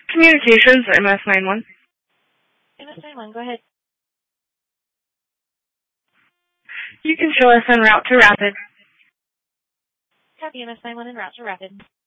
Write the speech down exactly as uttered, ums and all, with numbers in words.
Communications, M S ninety-one. M S ninety-one, go ahead. You can show us en route to Rapid. Copy, M S ninety-one en route to Rapid.